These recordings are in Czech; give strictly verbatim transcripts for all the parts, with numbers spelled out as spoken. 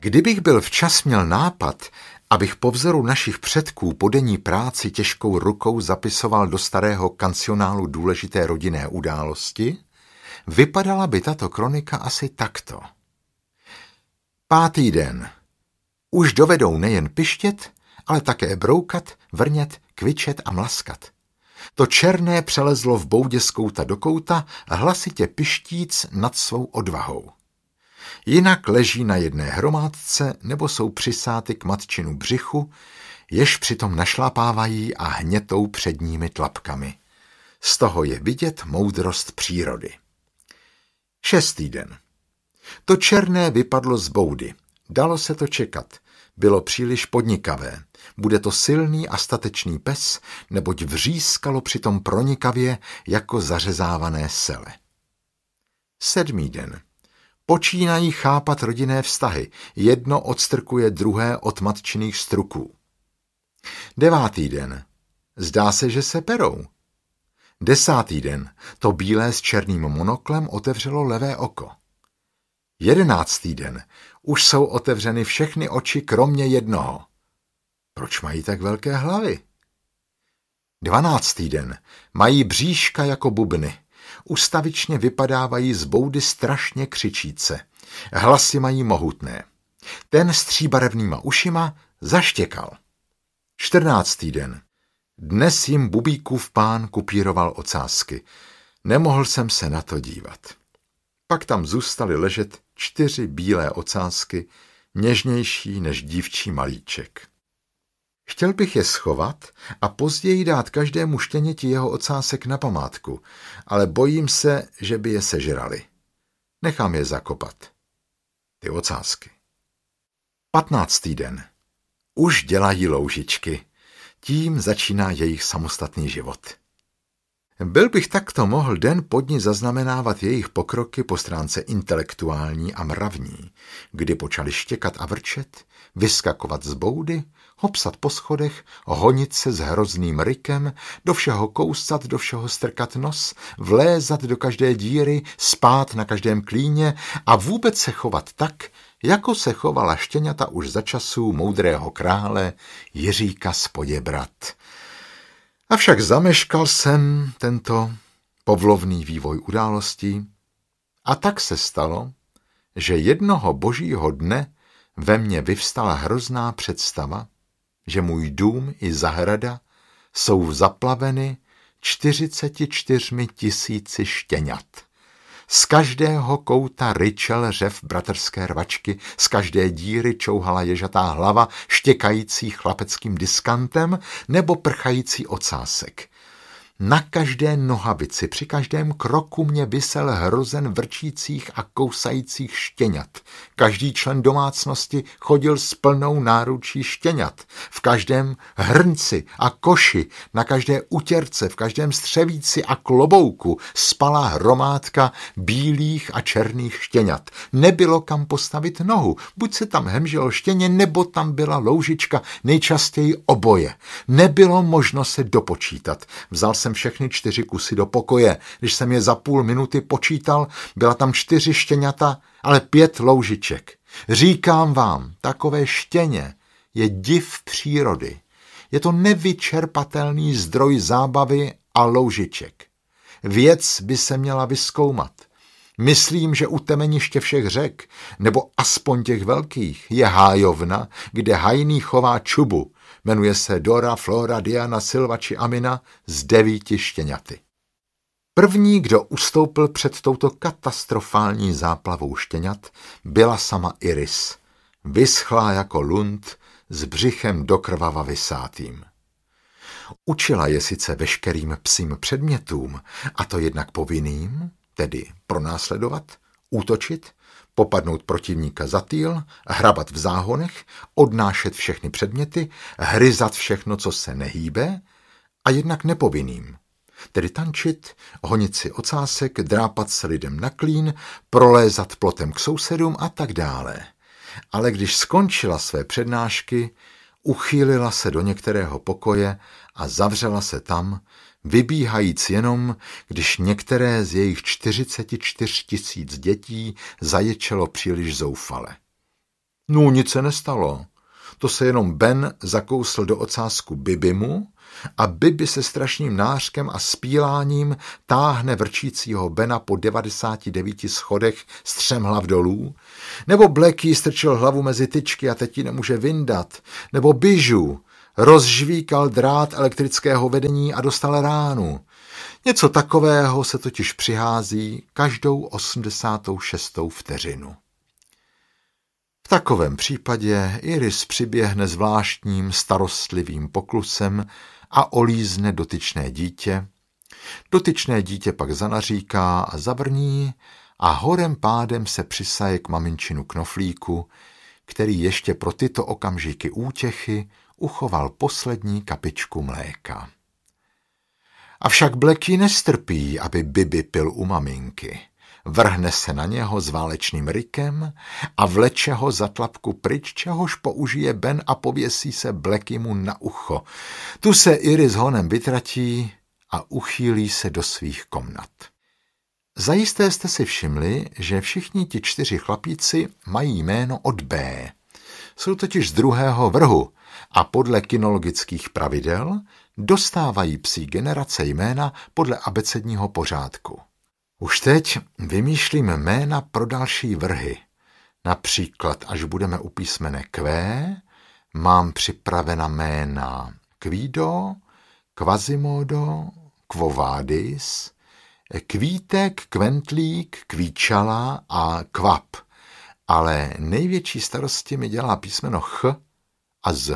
Kdybych byl včas měl nápad, abych po vzoru našich předků po denní práci těžkou rukou zapisoval do starého kancionálu důležité rodinné události, vypadala by tato kronika asi takto. Pátý den. Už dovedou nejen pištět, ale také broukat, vrnět, kvičet a mlaskat. To černé přelezlo v boudě z kouta do kouta, hlasitě pištíc nad svou odvahou. Jinak leží na jedné hromádce nebo jsou přisáty k matčinu břichu, jež přitom našlapávají a hnětou předními tlapkami. Z toho je vidět moudrost přírody. Šestý den. To černé vypadlo z boudy. Dalo se to čekat. Bylo příliš podnikavé. Bude to silný a statečný pes, neboť vřískalo přitom pronikavě jako zařezávané sele. Sedmý den. Počínají chápat rodinné vztahy. Jedno odstrkuje druhé od matčiných struků. Devátý den. Zdá se, že se perou. Desátý den. To bílé s černým monoklem otevřelo levé oko. Jedenáctý den. Už jsou otevřeny všechny oči kromě jednoho. Proč mají tak velké hlavy? Dvanáctý den. Mají bříška jako bubny. Ustavičně vypadávají z boudy strašně křičíce. Hlasy mají mohutné. Ten s tříbarevnýma ušima zaštěkal. Čtrnáctý den. Dnes jim Bubíkův pán kupíroval ocásky. Nemohl jsem se na to dívat. Pak tam zůstaly ležet čtyři bílé ocásky, něžnější než dívčí malíček. Chtěl bych je schovat a později dát každému štěněti jeho ocásek na památku, ale bojím se, že by je sežrali. Nechám je zakopat. Ty ocásky. Patnáctý den. Už dělají loužičky. Tím začíná jejich samostatný život. Byl bych takto mohl den po dni zaznamenávat jejich pokroky po stránce intelektuální a mravní, kdy počali štěkat a vrčet, vyskakovat z boudy, hopsat po schodech, honit se s hrozným rykem, do všeho kousat, do všeho strkat nos, vlézat do každé díry, spát na každém klíně a vůbec se chovat tak, jako se chovala štěňata už za časů moudrého krále Jiříka z Poděbrad. Avšak zameškal jsem tento povlovný vývoj událostí a tak se stalo, že jednoho božího dne ve mně vyvstala hrozná představa, že můj dům i zahrada jsou zaplaveny čtyřiceti čtyřmi tisíci štěňat. Z každého kouta ryčel řev bratrské rvačky, z každé díry čouhala ježatá hlava štěkající chlapeckým diskantem nebo prchající ocásek. Na každé nohavici, při každém kroku mě visel hrozen vrčících a kousajících štěňat. Každý člen domácnosti chodil s plnou náručí štěňat. V každém hrnci a koši, na každé utěrce, v každém střevíci a klobouku spala hromádka bílých a černých štěňat. Nebylo kam postavit nohu, buď se tam hemželo štěně, nebo tam byla loužička, nejčastěji oboje. Nebylo možno se dopočítat. Vzal jsem všechny čtyři kusy do pokoje. Když jsem je za půl minuty počítal, byla tam čtyři štěňata, ale pět loužiček. Říkám vám, takové štěně je div přírody. Je to nevyčerpatelný zdroj zábavy a loužiček. Věc by se měla vyzkoumat. Myslím, že u temeniště všech řek, nebo aspoň těch velkých, je hájovna, kde hajný chová čubu. Jmenuje se Dora, Flora, Diana, Silva či Amina z devíti štěňaty. První, kdo ustoupil před touto katastrofální záplavou štěňat, byla sama Iris, vyschlá jako lund, s břichem dokrvava vysátým. Učila je sice veškerým psím předmětům, a to jednak povinným, tedy pronásledovat, útočit, popadnout protivníka za týl, hrabat v záhonech, odnášet všechny předměty, hryzat všechno, co se nehýbe, a jednak nepovinným, tedy tančit, honit si ocásek, drápat se lidem na klín, prolézat plotem k sousedům a tak dále. Ale když skončila své přednášky, uchýlila se do některého pokoje a zavřela se tam, vybíhajíc jenom, když některé z jejich čtyřiceti čtyř tisíc dětí zaječelo příliš zoufale. No, nic se nestalo. To se jenom Ben zakousl do ocásku Bibimu a Bibi se strašným nářkem a spíláním táhne vrčícího Bena po devadesáti devíti schodech střemhlav dolů, nebo Blacky strčil hlavu mezi tyčky a teď ji nemůže vyndat, nebo Bijou rozžvíkal drát elektrického vedení a dostal ránu. Něco takového se totiž přihází každou osmdesátou šestou vteřinu. V takovém případě Iris přiběhne zvláštním starostlivým poklusem a olízne dotyčné dítě. Dotyčné dítě pak zanaříká a zabrní a horem pádem se přisaje k maminčinu knoflíku, který ještě pro tyto okamžiky útěchy uchoval poslední kapičku mléka. Avšak Blacky nestrpí, aby Bibi pil u maminky. Vrhne se na něho s válečným rykem a vleče ho za tlapku pryč, čehož použije Ben a pověsí se Blackymu na ucho. Tu se Iris honem vytratí a uchýlí se do svých komnat. Zajisté jste si všimli, že všichni ti čtyři chlapíci mají jméno od B. Jsou totiž z druhého vrhu a podle kinologických pravidel dostávají psí generace jména podle abecedního pořádku. Už teď vymýšlím jména pro další vrhy. Například, až budeme u písmene Q, mám připravena jména Kvído, Quasimodo, Quo Vadis, Kvítek, Kventlík, Kvíčala a Kvap, ale největší starosti mi dělá písmeno Ch a Z.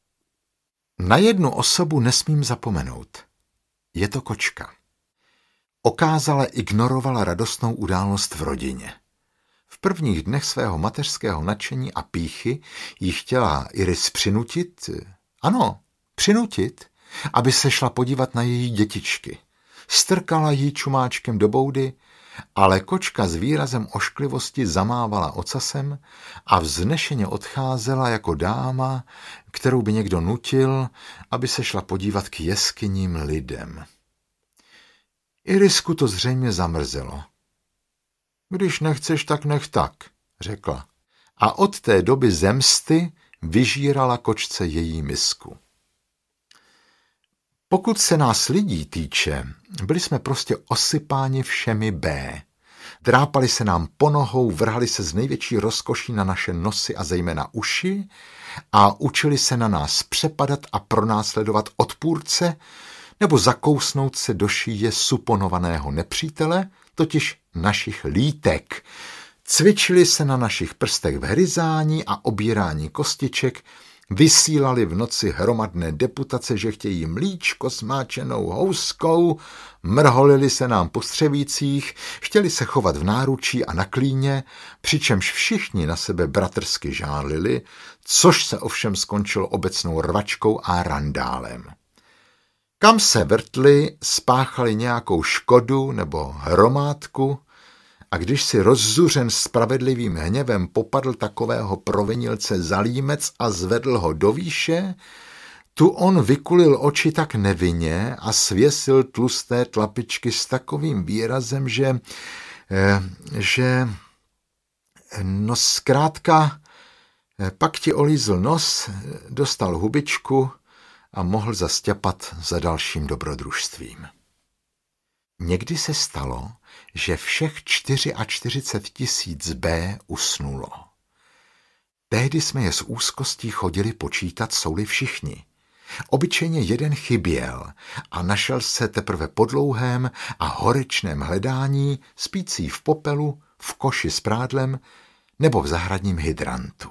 Na jednu osobu nesmím zapomenout. Je to kočka. Okázale ignorovala radostnou událost v rodině. V prvních dnech svého mateřského nadšení a pýchy jí chtěla Iris přinutit, ano, přinutit, aby se šla podívat na její dětičky. Strkala jí čumáčkem do boudy, ale kočka s výrazem ošklivosti zamávala ocasem a vznešeně odcházela jako dáma, kterou by někdo nutil, aby se šla podívat k jeskyním lidem. Irisku to zřejmě zamrzelo. Když nechceš, tak nech tak, řekla. A od té doby zemsty vyžírala kočce její misku. Pokud se nás lidí týče, byli jsme prostě osypáni všemi B. Drápali se nám po nohou, vrhali se z největší rozkoší na naše nosy a zejména uši a učili se na nás přepadat a pronásledovat odpůrce nebo zakousnout se do šíje suponovaného nepřítele, totiž našich lítek. Cvičili se na našich prstech v hryzání a obírání kostiček, vysílali v noci hromadné deputace, že chtějí mlíčko smáčenou houskou, mrholili se nám po střevících, chtěli se chovat v náručí a na klíně, přičemž všichni na sebe bratrsky žálili, což se ovšem skončilo obecnou rvačkou a randálem. Kam se vrtli, spáchali nějakou škodu nebo hromádku, a když si rozzuřen spravedlivým hněvem popadl takového provinilce za límec a zvedl ho do výše, tu on vykulil oči tak nevinně a svěsil tlusté tlapičky s takovým výrazem, že, eh, že no zkrátka pak ti olízl nos, dostal hubičku a mohl zastěpat za dalším dobrodružstvím. Někdy se stalo, že všech čtyřicet čtyři tisíc B usnulo. Tehdy jsme je s úzkostí chodili počítat, jsou-li všichni. Obyčejně jeden chyběl a našel se teprve po dlouhém a horečném hledání spící v popelu, v koši s prádlem nebo v zahradním hydrantu.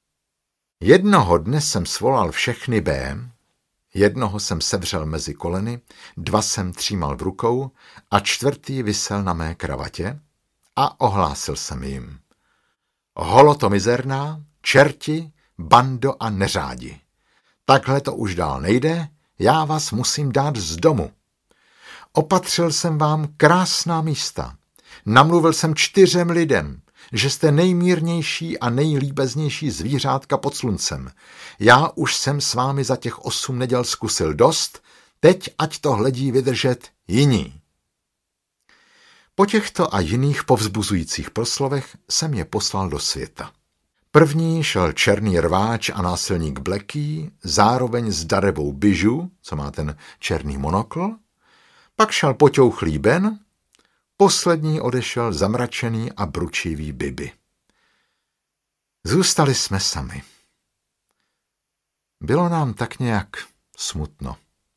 Jednoho dne jsem svolal všechny B, jednoho jsem sevřel mezi koleny, dva jsem třímal v rukou a čtvrtý visel na mé kravatě a ohlásil jsem jim. Holoto mizerná, čerti, bando a neřádi. Takhle to už dál nejde, já vás musím dát z domu. Opatřil jsem vám krásná místa. Namluvil jsem čtyřem lidem, že jste nejmírnější a nejlíbeznější zvířátka pod sluncem. Já už jsem s vámi za těch osm neděl zkusil dost, teď ať to hledí vydržet jiní. Po těchto a jiných povzbuzujících proslovech jsem je poslal do světa. První šel černý rváč a násilník Blacky, zároveň s Darevou Bižu, co má ten černý monokl, pak šel poťouchlý Ben, poslední odešel zamračený a bručivý Bibi. Zůstali jsme sami. Bylo nám tak nějak smutno.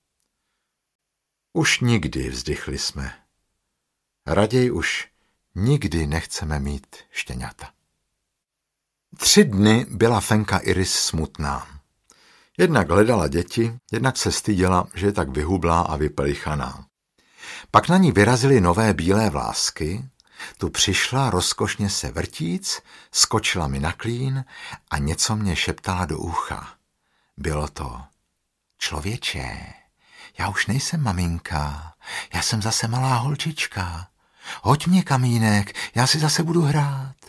Už nikdy, vzdychli jsme. Raději už nikdy nechceme mít štěňata. Tři dny byla Fenka Iris smutná. Jednak hledala děti, jednak se styděla, že je tak vyhublá a vypelichaná. Pak na ní vyrazily nové bílé vlásky, tu přišla rozkošně se vrtíc, skočila mi na klín a něco mě šeptala do ucha. Bylo to: člověče, já už nejsem maminka, já jsem zase malá holčička. Hoď mě kamínek, já si zase budu hrát.